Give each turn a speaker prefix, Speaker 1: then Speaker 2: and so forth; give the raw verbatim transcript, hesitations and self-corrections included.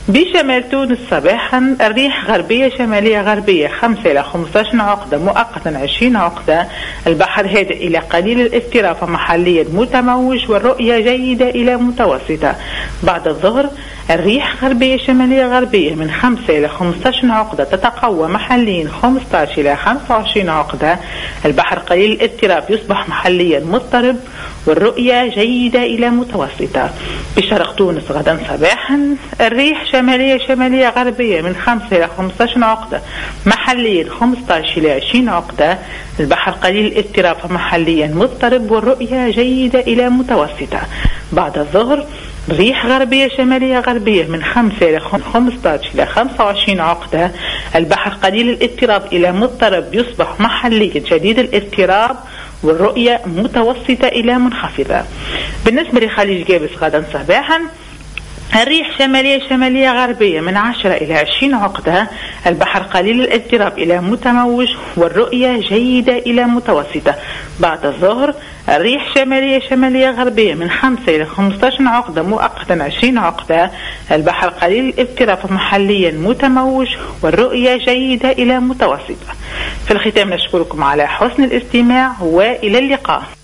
Speaker 1: بشمال تونس صباحا الريح غربية شمالية غربية خمسة إلى خمسة عشر عقدة مؤقتا عشرين عقدة. البحر هادئ إلى قليل الاضطراب محليا متموج والرؤية جيدة إلى متوسطة. بعد الظهر الريح غربية شمالية غربية من خمسة إلى خمسة عشر عقدة تتقوى محليا خمسة عشر إلى خمسة وعشرين عقدة. البحر قليل الاضطراب يصبح محليا مضطرب والرؤية جيدة إلى متوسطة. بشرق تونس غدا صباحا الريح شمالية شمالية غربية من خمسة إلى خمسة عشر عقدة محليا خمسة عشر إلى عشرين عقدة. البحر قليل الاضطراب محليا مضطرب والرؤية جيدة إلى متوسطة. بعد الظهر ريح غربية شمالية غربية من خمسة إلى خمسة عشر إلى خمسة وعشرين عقدة. البحر قليل الاضطراب إلى مضطرب يصبح محليا شديد الاضطراب والرؤية متوسطة إلى منخفضة. بالنسبة لخليج جابس غدا صباحا الريح شمالية شمالية غربية من عشرة إلى عشرين عقدة. البحر قليل الاضطراب إلى متموج والرؤية جيدة إلى متوسطة. بعد الظهر الريح شمالية شمالية غربية من خمسة إلى خمسة عشر عقدة مؤقتا عشرين عقدة. البحر قليل الاضطراب محليا متموج والرؤية جيدة إلى متوسطة. في الختام نشكركم على حسن الاستماع وإلى اللقاء.